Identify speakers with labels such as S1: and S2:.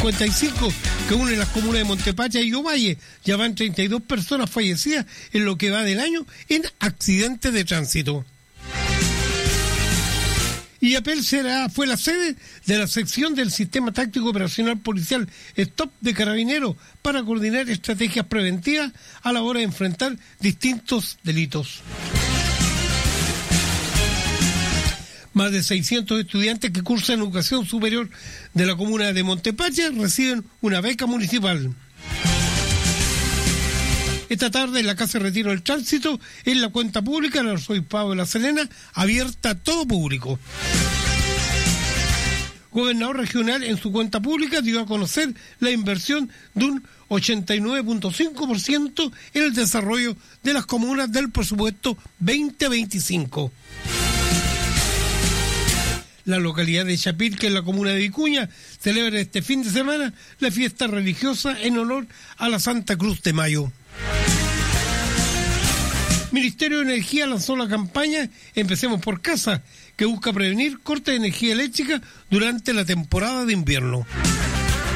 S1: 55 que une las comunas de Montepacha y Ovalle. Ya van 32 personas fallecidas en lo que va del año en accidentes de tránsito. Illapel fue la sede de la sección del Sistema Táctico Operacional Policial STOP de Carabineros para coordinar estrategias preventivas a la hora de enfrentar distintos delitos. Más de 600 estudiantes que cursan educación superior de la comuna de Montepacha reciben una beca municipal. Esta tarde en la Casa de Retiro del Tránsito, en la cuenta pública del Arzobispado de La Serena, abierta a todo público. Gobernador regional en su cuenta pública dio a conocer la inversión de un 89.5% en el desarrollo de las comunas del presupuesto 2025. La localidad de Chapil, en la comuna de Vicuña, celebra este fin de semana la fiesta religiosa en honor a la Santa Cruz de Mayo. Ministerio de Energía lanzó la campaña Empecemos por Casa, que busca prevenir cortes de energía eléctrica durante la temporada de invierno.